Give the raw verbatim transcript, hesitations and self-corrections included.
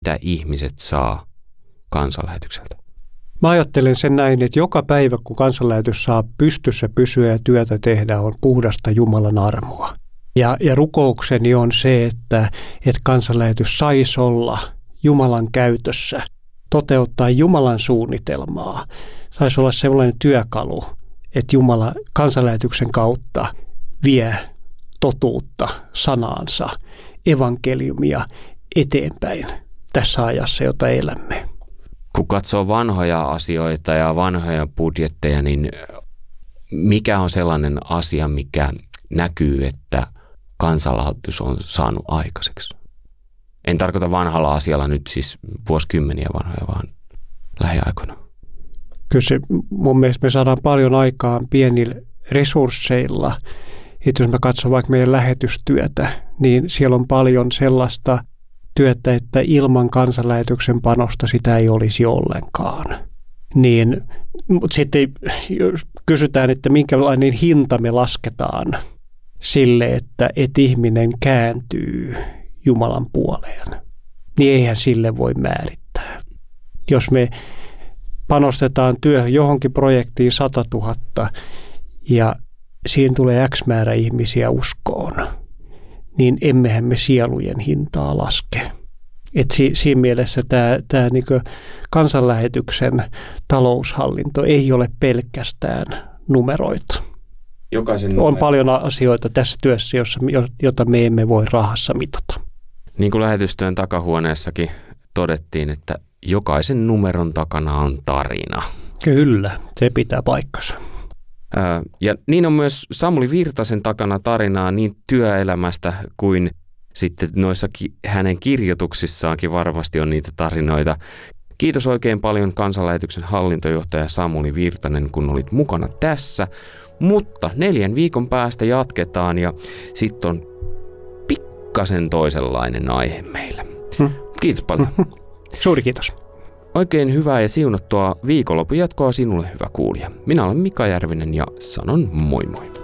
mitä ihmiset saa kansanlähetykseltä? Mä ajattelen sen näin, että joka päivä, kun kansanlähetys saa pystyssä pysyä ja työtä tehdä, on puhdasta Jumalan armoa. Ja, ja rukoukseni on se, että, että kansanlähetys saisi olla Jumalan käytössä, toteuttaa Jumalan suunnitelmaa. Saisi olla sellainen työkalu, että Jumala kansanlähetyksen kautta vie totuutta, sanaansa, evankeliumia eteenpäin tässä ajassa, jota elämme. Kun katsoo vanhoja asioita ja vanhoja budjetteja, niin mikä on sellainen asia, mikä näkyy, että kansanlähetys on saanut aikaiseksi? En tarkoita vanhalla asialla nyt siis vuosikymmeniä vanhoja, vaan lähiaikoina. Kyllä se, mun mielestä me saadaan paljon aikaan pienillä resursseilla. Että jos mä katson vaikka meidän lähetystyötä, niin siellä on paljon sellaista työtä, että ilman kansanlähetyksen panosta sitä ei olisi ollenkaan. Niin, mutta sitten jos kysytään, että minkälainen hinta me lasketaan sille, että, että ihminen kääntyy Jumalan puoleen, niin eihän sille voi määrittää. Jos me panostetaan työhön johonkin projektiin satatuhatta ja siinä tulee X määrä ihmisiä uskoon, niin emmehän me sielujen hintaa laske. Et si, siinä mielessä tämä, tämä niinku kansanlähetyksen taloushallinto ei ole pelkästään numeroita. Jokaisen on numero. paljon asioita tässä työssä, jossa, jota me emme voi rahassa mitata. Niin kuin lähetystyön takahuoneessakin todettiin, että jokaisen numeron takana on tarina. Kyllä, se pitää paikkansa. Ja niin on myös Samuli Virtasen takana tarinaa niin työelämästä kuin sitten noissa ki- hänen kirjoituksissaankin varmasti on niitä tarinoita. Kiitos oikein paljon kansanlähetyksen hallintojohtaja Samuli Virtanen, kun olit mukana tässä. Mutta neljän viikon päästä jatketaan ja sitten on pikkasen toisenlainen aihe meillä. Hmm. Kiitos paljon. Suuri kiitos. Oikein hyvää ja siunattua viikonlopun jatkoa sinulle, hyvä kuulija. Minä olen Mika Järvinen ja sanon moi moi.